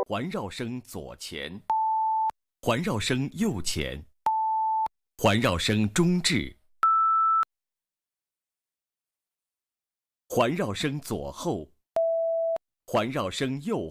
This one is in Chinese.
环绕声左前，环绕声右前，环绕声中置，环绕声左后，环绕声右